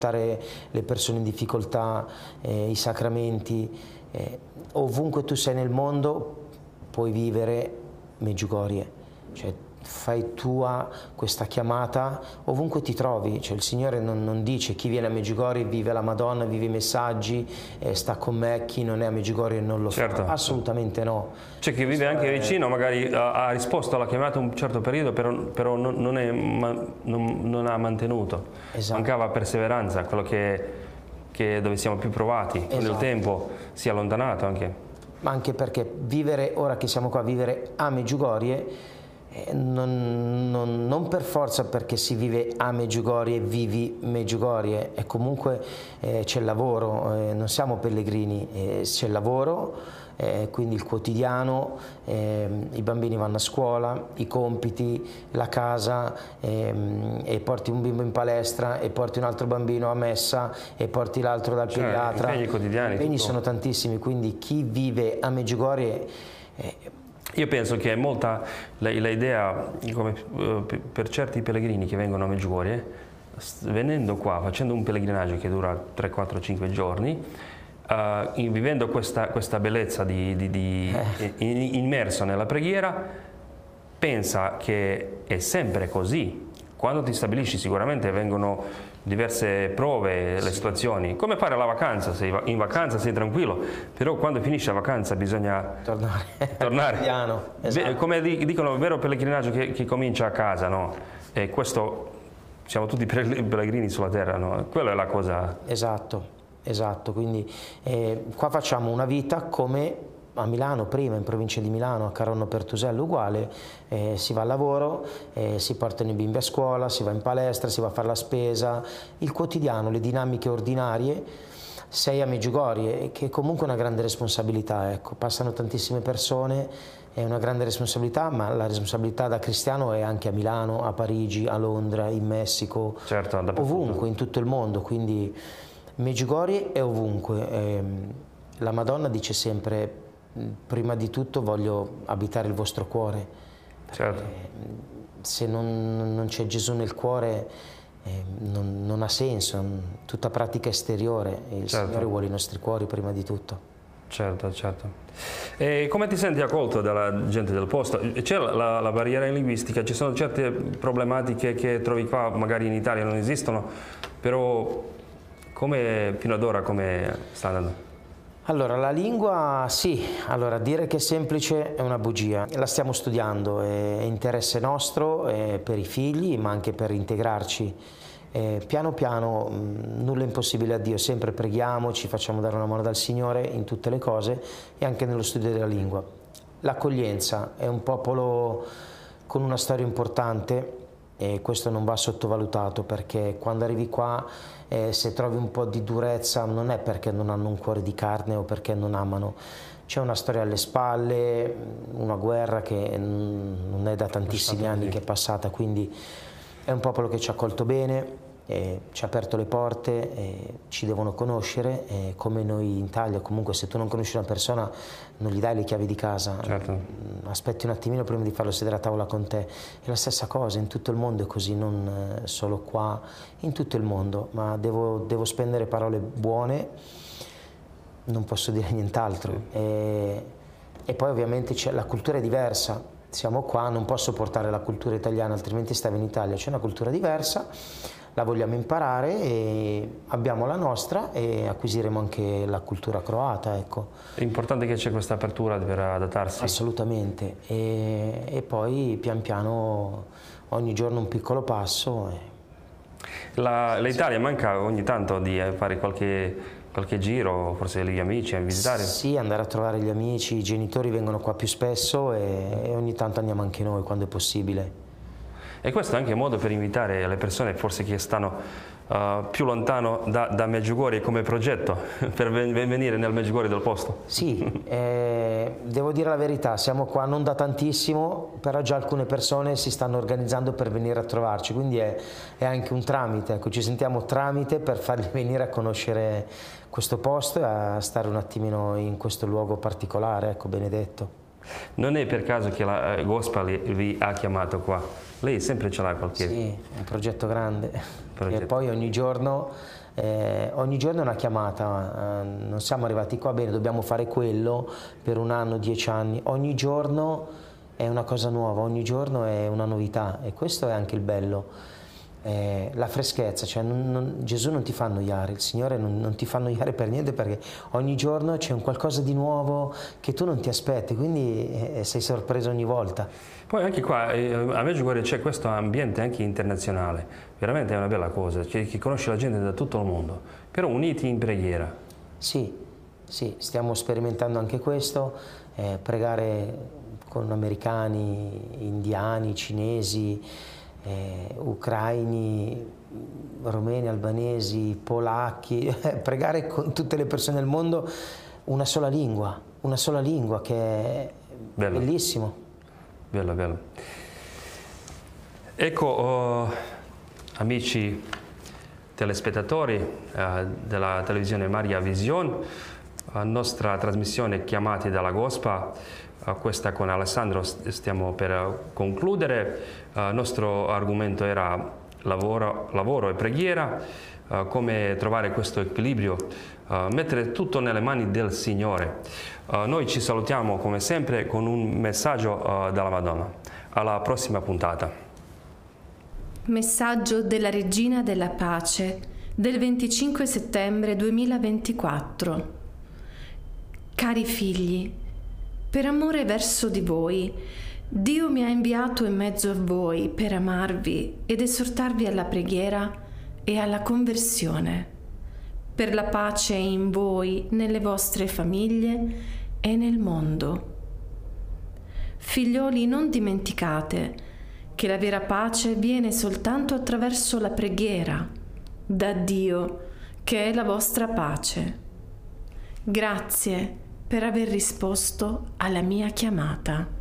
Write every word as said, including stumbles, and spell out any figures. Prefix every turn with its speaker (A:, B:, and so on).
A: le persone in difficoltà, eh, i sacramenti, eh, ovunque tu sei nel mondo puoi vivere Medjugorje, cioè fai tua questa chiamata ovunque ti trovi, cioè il Signore non, non dice chi viene a Medjugorje vive la Madonna, vive i messaggi, eh, sta con me, chi non è a Medjugorje non lo
B: certo.
A: fa, assolutamente no.
B: C'è chi vive anche vicino, magari ha, ha risposto alla chiamata un certo periodo, però, però non, non, è, ma, non, non ha mantenuto, esatto. Mancava perseveranza, quello che, che dove siamo più provati, esatto. Nel tempo si è allontanato anche.
A: Ma anche perché vivere, ora che siamo qua, vivere a Medjugorje, Eh, non, non, non per forza perché si vive a Medjugorje vivi Medjugorje, e comunque eh, c'è il lavoro, eh, non siamo pellegrini, eh, c'è il lavoro, eh, quindi il quotidiano, eh, i bambini vanno a scuola, i compiti, la casa, eh, e porti un bimbo in palestra e porti un altro bambino a messa e porti l'altro dal
B: cioè,
A: pediatra.
B: Impegni quotidiani.
A: Gli impegni sono tantissimi, quindi chi vive a Medjugorje eh,
B: io penso che molta l'idea, come per certi pellegrini che vengono a Medjugorje, venendo qua, facendo un pellegrinaggio che dura tre, quattro, cinque giorni, uh, in, vivendo questa, questa bellezza di, di, di, eh. in, immerso nella preghiera, pensa che è sempre così. Quando ti stabilisci sicuramente vengono diverse prove, le situazioni, come fare la vacanza, sei in vacanza sei tranquillo, però quando finisce la vacanza bisogna
A: tornare,
B: tornare.
A: Piano, esatto.
B: Come dicono, il vero pellegrinaggio che, che comincia a casa, no? E questo, siamo tutti pellegrini sulla terra, no? Quella è la cosa.
A: Esatto, esatto, quindi eh, qua facciamo una vita come a Milano, prima in provincia di Milano, a Caronno Pertusello uguale, eh, si va al lavoro, eh, si portano i bimbi a scuola, si va in palestra, si va a fare la spesa, il quotidiano, le dinamiche ordinarie. Sei a Medjugorje, che è comunque una grande responsabilità, ecco, passano tantissime persone, è una grande responsabilità, ma la responsabilità da cristiano è anche a Milano, a Parigi, a Londra, in Messico,
B: certo,
A: ovunque, in tutto il mondo, quindi Medjugorje è ovunque. Eh, la Madonna dice sempre: prima di tutto voglio abitare il vostro cuore,
B: certo.
A: Se non, non c'è Gesù nel cuore eh, non, non ha senso, tutta pratica esteriore, il certo. Signore vuole i nostri cuori prima di tutto.
B: Certo, certo. E come ti senti accolto dalla gente del posto? C'è la, la barriera linguistica, ci sono certe problematiche che trovi qua, magari in Italia non esistono, però come, fino ad ora come sta andando?
A: Allora, la lingua sì, allora dire che è semplice è una bugia, la stiamo studiando, è interesse nostro, è per i figli ma anche per integrarci. Eh, piano piano, mh, nulla è impossibile a Dio, sempre preghiamo, ci facciamo dare una mano dal Signore in tutte le cose e anche nello studio della lingua. L'accoglienza è un popolo con una storia importante e questo non va sottovalutato, perché quando arrivi qua eh, se trovi un po' di durezza non è perché non hanno un cuore di carne o perché non amano, c'è una storia alle spalle, una guerra che non è da tantissimi anni che è passata, quindi è un popolo che ci ha accolto bene, eh, ci ha aperto le porte, eh, ci devono conoscere, eh, come noi in Italia. Comunque se tu non conosci una persona non gli dai le chiavi di casa,
B: certo.
A: Aspetti un attimino prima di farlo sedere a tavola con te. È la stessa cosa, in tutto il mondo è così, non eh, solo qua, in tutto il mondo, ma devo, devo spendere parole buone, non posso dire nient'altro.
B: Sì.
A: E, e poi ovviamente c'è, la cultura è diversa, siamo qua, non posso portare la cultura italiana, altrimenti stavo in Italia, c'è una cultura diversa, la vogliamo imparare e abbiamo la nostra e acquisiremo anche la cultura croata, ecco.
B: È importante che c'è questa apertura per adattarsi.
A: Assolutamente, e, e poi pian piano ogni giorno un piccolo passo. E...
B: L'Italia manca ogni tanto di fare qualche, qualche giro, forse gli amici, a visitare?
A: Sì, andare a trovare gli amici, i genitori vengono qua più spesso e, e ogni tanto andiamo anche noi quando è possibile.
B: E questo è anche un modo per invitare le persone forse che stanno uh, più lontano da, da Medjugorje come progetto, per ven venire nel Medjugorje del posto.
A: Sì, eh, devo dire la verità, siamo qua non da tantissimo, però già alcune persone si stanno organizzando per venire a trovarci, quindi è, è anche un tramite, ecco, ci sentiamo tramite per farli venire a conoscere questo posto e a stare un attimino in questo luogo particolare, ecco, benedetto.
B: Non è per caso che la Gospel vi ha chiamato qua? Lei sempre ce l'ha qualche...
A: Sì, è un progetto grande.
B: Progetto.
A: E poi ogni giorno Eh, ogni giorno è una chiamata, eh, non siamo arrivati qua, bene, dobbiamo fare quello per un anno, dieci anni, ogni giorno è una cosa nuova, ogni giorno è una novità e questo è anche il bello. Eh, la freschezza, cioè non, non, Gesù non ti fa annoiare, il Signore non, non ti fa annoiare per niente, perché ogni giorno c'è un qualcosa di nuovo che tu non ti aspetti, quindi eh, sei sorpreso ogni volta.
B: Poi anche qua eh, a Medjugorje c'è questo ambiente anche internazionale, veramente è una bella cosa, che, che conosce la gente da tutto il mondo, però uniti in preghiera.
A: Sì, sì, stiamo sperimentando anche questo, eh, pregare con americani, indiani, cinesi, Eh, ucraini, romeni, albanesi, polacchi, pregare con tutte le persone del mondo una sola lingua, una sola lingua che è bello. Bellissimo.
B: Bello, bello. Ecco, oh, amici telespettatori eh, della televisione Maria Vision, la nostra trasmissione Chiamati dalla Gospa, Uh, questa con Alessandro stiamo per concludere. Il uh, nostro argomento era lavoro, lavoro e preghiera, uh, come trovare questo equilibrio, uh, mettere tutto nelle mani del Signore. Uh, noi ci salutiamo come sempre con un messaggio uh, dalla Madonna. Alla prossima puntata.
C: Messaggio della Regina della Pace del venticinque settembre duemilaventiquattro. Cari figli, per amore verso di voi, Dio mi ha inviato in mezzo a voi per amarvi ed esortarvi alla preghiera e alla conversione, per la pace in voi, nelle vostre famiglie e nel mondo. Figlioli, non dimenticate che la vera pace viene soltanto attraverso la preghiera, da Dio, che è la vostra pace. Grazie per aver risposto alla mia chiamata.